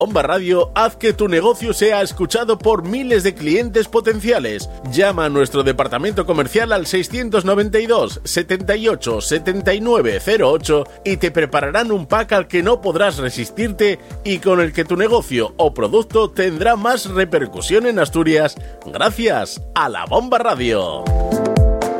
Bomba Radio, haz que tu negocio sea escuchado por miles de clientes potenciales. Llama a nuestro departamento comercial al 692 78 79 08 y te prepararán un pack al que no podrás resistirte y con el que tu negocio o producto tendrá más repercusión en Asturias gracias a la Bomba Radio.